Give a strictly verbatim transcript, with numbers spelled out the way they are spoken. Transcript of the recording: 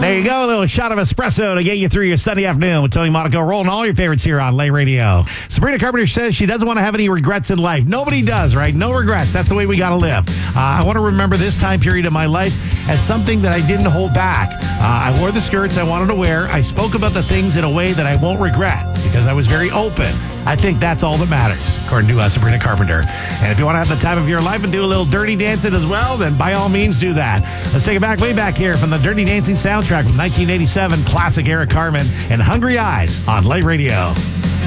There you go, a little shot of espresso to get you through your Sunday afternoon with Tony Monaco, rolling all your favorites here on Lay Radio. Sabrina Carpenter says she doesn't want to have any regrets in life. Nobody does, right? No regrets. That's the way we got to live. Uh, I want to remember this time period of my life as something that I didn't hold back. Uh, I wore the skirts I wanted to wear. I spoke about the things in a way that I won't regret because I was very open. I think that's all that matters, according to uh, Sabrina Carpenter. And if you want to have the time of your life and do a little dirty dancing as well, then by all means do that. Let's take it back, way back here from the Dirty Dancing soundtrack from nineteen eighty-seven, classic Eric Carmen and Hungry Eyes on Lay Radio.